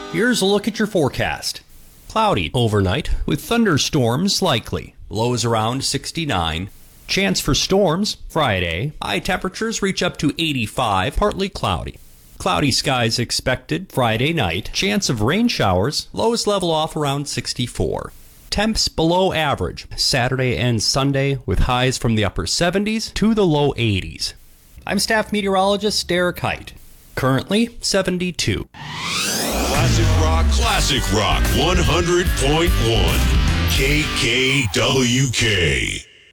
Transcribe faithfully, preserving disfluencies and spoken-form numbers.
Here's a look at your forecast. Cloudy overnight with thunderstorms likely. Lows around sixty-nine. Chance for storms Friday. High temperatures reach up to eighty-five, partly cloudy. Cloudy skies expected Friday night. Chance of rain showers. Lows level off around sixty-four. Temps below average Saturday and Sunday with highs from the upper seventies to the low eighties. I'm staff meteorologist Derek Height. Currently seventy-two. Classic Rock, Classic Rock one hundred point one K K W K.